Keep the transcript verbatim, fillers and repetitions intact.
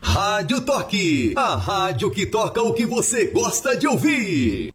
Rádio Toque, a rádio que toca o que você gosta de ouvir.